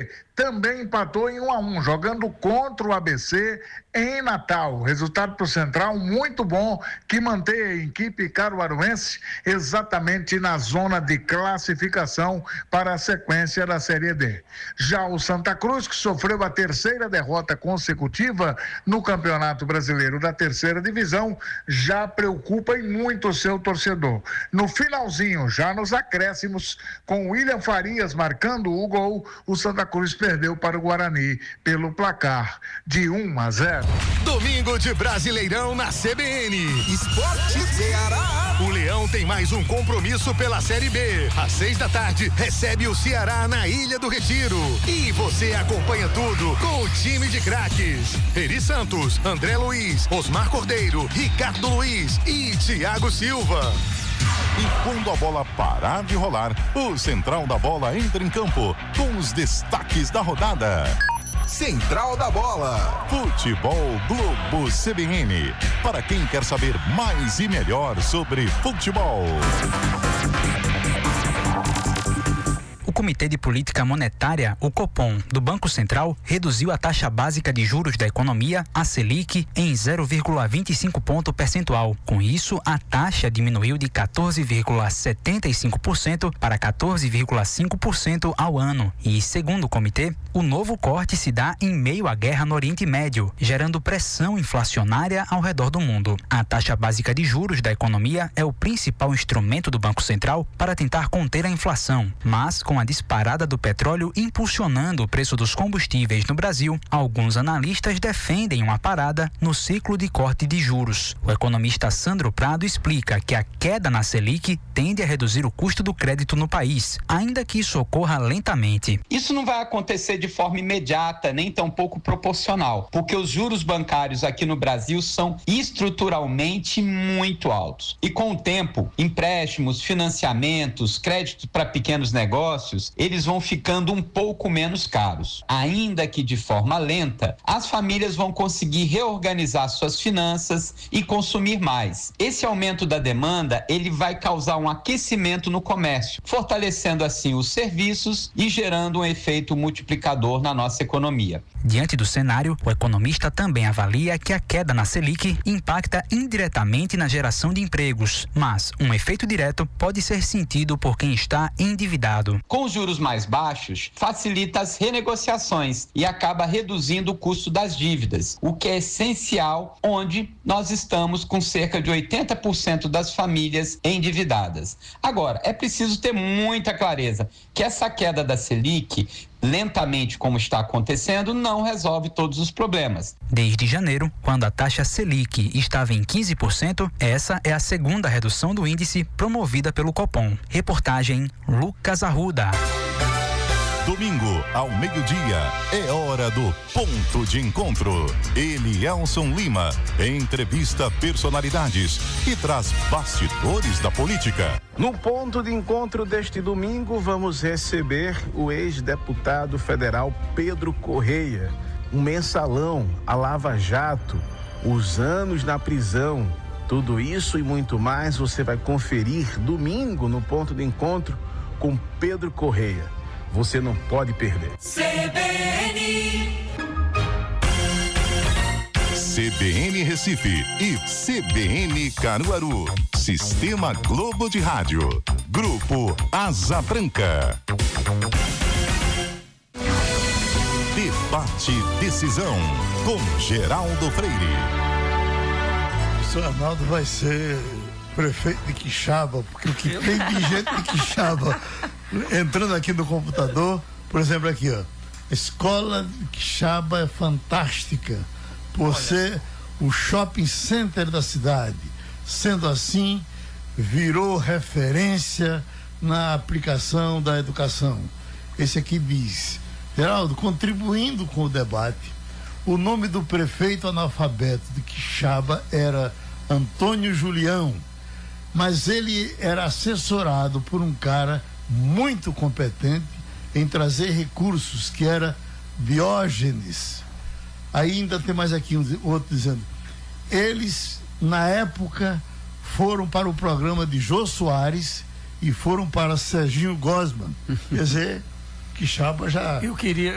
também empatou em 1-1, jogando contra o ABC em Natal. Resultado para o Central muito bom, que mantém a equipe caruaruense exatamente na zona de classificação para a sequência da Série D. Já o Santa Cruz, que sofreu a terceira derrota consecutiva no Campeonato Brasileiro da Terceira Divisão, já preocupa e muito o seu torcedor. No finalzinho, já nos acréscimos, com William Farias marcando o gol, o Santa Cruz perdeu para o Guarani pelo placar de 1-0. Domingo de Brasileirão na CBN. Esporte Ceará. O Leão tem mais um compromisso pela Série B. Às 6h recebe o Ceará na Ilha do Retiro. E você acompanha tudo com o time de craques: Eri Santos, André Luiz, Osmar Cordeiro, Ricardo Luiz e Thiago Silva. E quando a bola parar de rolar, o Central da Bola entra em campo com os destaques da rodada. Central da Bola. Futebol Globo CBN. Para quem quer saber mais e melhor sobre futebol. O Comitê de Política Monetária, o Copom, do Banco Central, reduziu a taxa básica de juros da economia, a Selic, em 0,25 ponto percentual. Com isso, a taxa diminuiu de 14,75% para 14,5% ao ano. E, segundo o comitê, o novo corte se dá em meio à guerra no Oriente Médio, gerando pressão inflacionária ao redor do mundo. A taxa básica de juros da economia é o principal instrumento do Banco Central para tentar conter a inflação, mas com a disparada do petróleo impulsionando o preço dos combustíveis no Brasil, alguns analistas defendem uma parada no ciclo de corte de juros. O economista Sandro Prado explica que a queda na Selic tende a reduzir o custo do crédito no país, ainda que isso ocorra lentamente. Isso não vai acontecer de forma imediata, nem tampouco proporcional, porque os juros bancários aqui no Brasil são estruturalmente muito altos. E com o tempo, empréstimos, financiamentos, créditos para pequenos negócios, eles vão ficando um pouco menos caros. Ainda que de forma lenta, as famílias vão conseguir reorganizar suas finanças e consumir mais. Esse aumento da demanda, ele vai causar um aquecimento no comércio, fortalecendo assim os serviços e gerando um efeito multiplicador na nossa economia. Diante do cenário, o economista também avalia que a queda na Selic impacta indiretamente na geração de empregos, mas um efeito direto pode ser sentido por quem está endividado. Com os juros mais baixos, facilita as renegociações e acaba reduzindo o custo das dívidas, o que é essencial onde nós estamos com cerca de 80% das famílias endividadas. Agora, é preciso ter muita clareza que essa queda da Selic, lentamente como está acontecendo, não resolve todos os problemas. Desde janeiro, quando a taxa Selic estava em 15%, essa é a segunda redução do índice promovida pelo Copom. Reportagem Lucas Arruda. Domingo, ao meio-dia, é hora do Ponto de Encontro. Elielson Lima entrevista personalidades e traz bastidores da política. No Ponto de Encontro deste domingo, vamos receber o ex-deputado federal Pedro Correia. Um mensalão, a Lava Jato, os anos na prisão. Tudo isso e muito mais você vai conferir domingo no Ponto de Encontro com Pedro Correia. Você não pode perder. CBN Recife e CBN Caruaru. Sistema Globo de Rádio. Grupo Asa Branca. Debate Decisão com Geraldo Freire. O senhor Arnaldo vai ser prefeito de Quixaba, porque o que tem de gente de Quixaba entrando aqui no computador, por exemplo, aqui, ó. Escola de Quixaba é fantástica por ser o shopping center da cidade. Sendo assim, virou referência na aplicação da educação. Esse aqui diz: Geraldo, contribuindo com o debate, o nome do prefeito analfabeto de Quixaba era Antônio Julião, mas ele era assessorado por um cara muito competente em trazer recursos, que era Diógenes. Aí ainda tem mais aqui outro dizendo: eles na época foram para o programa de Jô Soares e foram para Serginho Gosman. Quer dizer, Quixaba já... Eu queria